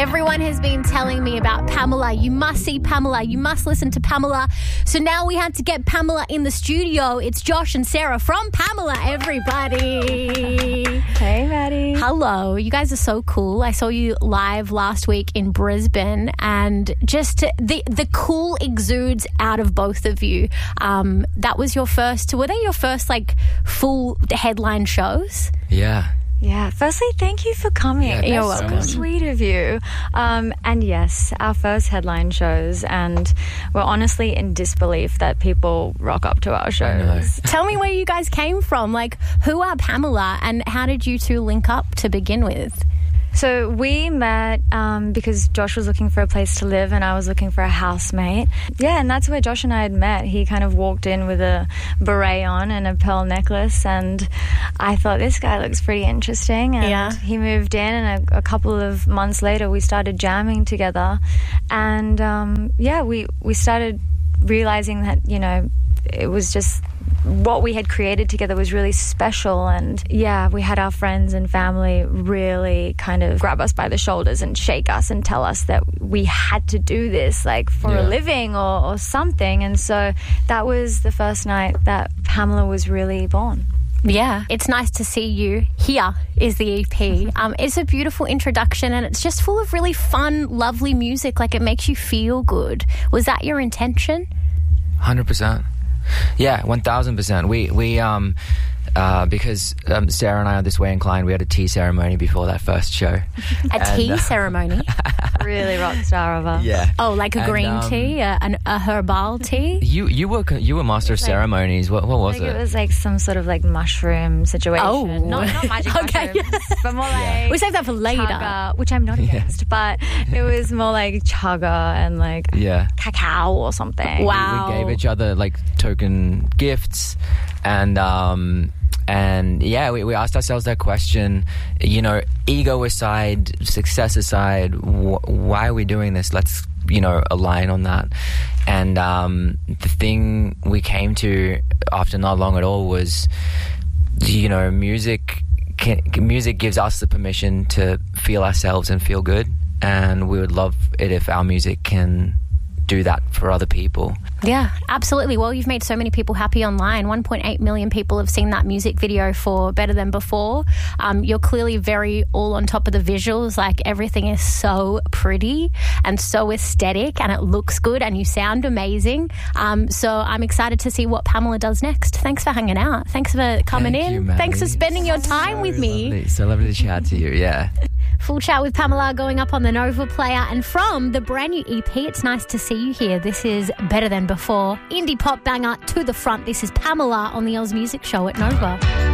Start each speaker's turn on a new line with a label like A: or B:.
A: Everyone has been telling me about Pamela. You must see Pamela. You must listen to Pamela. So now we had to get Pamela in the studio. It's Josh and Sarah from Pamela, everybody.
B: Hey, Maddie.
A: Hello. You guys are so cool. I saw you live last week in Brisbane, and just the cool exudes out of both of you. That was your first, were they your first like full headline shows?
B: Yeah, firstly, thank you for coming.
A: Yeah, you're welcome.
B: So sweet of you. And yes, our first headline shows, and we're honestly in disbelief that people rock up to our shows.
A: Tell me where you guys came from. Like, who are Pamela, and how did you two link up to begin with?
B: So we met because Josh was looking for a place to live and I was looking for a housemate. Yeah, and that's where Josh and I had met. He kind of walked in with a beret on and a pearl necklace, and I thought, this guy looks pretty interesting. And he moved in, and a couple of months later we started jamming together. And we started realizing that, you know, it was just what we had created together was really special. And we had our friends and family really kind of grab us by the shoulders and shake us and tell us that we had to do this, like, for a living or something. And so that was the first night that Pamela was really born.
A: Yeah, it's nice to see you. Here is the EP. It's a beautiful introduction, and it's just full of really fun, lovely music. Like, it makes you feel good. Was that your intention?
C: 100%. Yeah, 1,000%. We because Sarah and I are this way inclined, we had a tea ceremony before that first show.
A: Tea ceremony?
B: Really rock star of us.
C: Yeah.
A: Oh, like a green tea, a herbal tea?
C: You were master of ceremonies. What was it?
B: It was like some sort of like mushroom situation.
A: Oh.
B: Not magic mushrooms, but more like...
A: We'll save that for later.
B: Chaga, which I'm not against, but it was more like chaga and like cacao or something.
A: Wow.
C: We gave each other like token gifts, and we asked ourselves that question, you know, ego aside, success aside, why are we doing this? Let's, you know, align on that. And the thing we came to after not long at all was, you know, music gives us the permission to feel ourselves and feel good, and we would love it if our music can do that for other people.
A: Yeah, absolutely. Well, you've made so many people happy online. 1.8 million people have seen that music video for Better Than Before. You're clearly very all on top of the visuals. Like, everything is so pretty and so aesthetic, and it looks good, and you sound amazing. So I'm excited to see what Pamela does next. Thanks for hanging out. Thanks for coming in. Thanks for spending your time with me.
C: Lovely. So lovely to chat to you, yeah.
A: Full chat with Pamela going up on the Nova Player, and from the brand new EP, it's nice to see you here. This is Better Than Before. Indie pop banger to the front. This is Pamela on the Oz Music Show at Nova.